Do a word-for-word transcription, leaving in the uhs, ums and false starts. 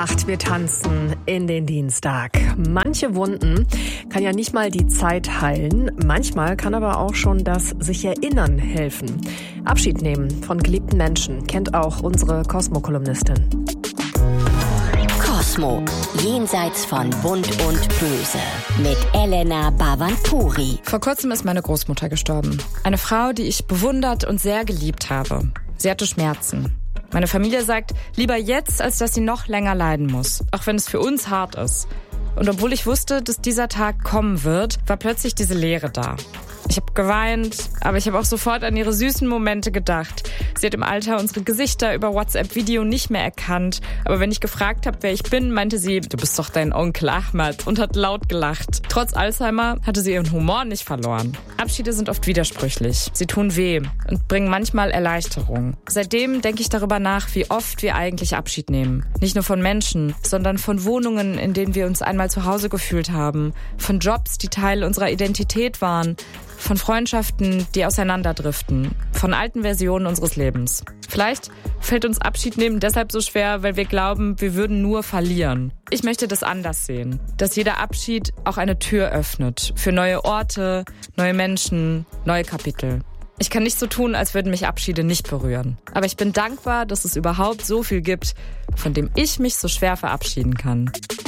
acht, wir tanzen in den Dienstag. Manche Wunden kann ja nicht mal die Zeit heilen. Manchmal kann aber auch schon das sich erinnern helfen. Abschied nehmen von geliebten Menschen kennt auch unsere Cosmo-Kolumnistin. Cosmo, jenseits von Bunt und Böse mit Elena Bhavanpuri. Vor kurzem ist meine Großmutter gestorben. Eine Frau, die ich bewundert und sehr geliebt habe. Sie hatte Schmerzen. Meine Familie sagt, lieber jetzt, als dass sie noch länger leiden muss, auch wenn es für uns hart ist. Und obwohl ich wusste, dass dieser Tag kommen wird, war plötzlich diese Leere da. Ich habe geweint, aber ich habe auch sofort an ihre süßen Momente gedacht. Sie hat im Alter unsere Gesichter über WhatsApp-Video nicht mehr erkannt. Aber wenn ich gefragt habe, wer ich bin, meinte sie, du bist doch dein Onkel Ahmad, und hat laut gelacht. Trotz Alzheimer hatte sie ihren Humor nicht verloren. Abschiede sind oft widersprüchlich. Sie tun weh und bringen manchmal Erleichterung. Seitdem denke ich darüber nach, wie oft wir eigentlich Abschied nehmen. Nicht nur von Menschen, sondern von Wohnungen, in denen wir uns einmal zu Hause gefühlt haben. Von Jobs, die Teil unserer Identität waren. Von Freundschaften, die auseinanderdriften. Von alten Versionen unseres Lebens. Vielleicht fällt uns Abschied nehmen deshalb so schwer, weil wir glauben, wir würden nur verlieren. Ich möchte das anders sehen. Dass jeder Abschied auch eine Tür öffnet. Für neue Orte, neue Menschen, neue Kapitel. Ich kann nicht so tun, als würden mich Abschiede nicht berühren. Aber ich bin dankbar, dass es überhaupt so viel gibt, von dem ich mich so schwer verabschieden kann.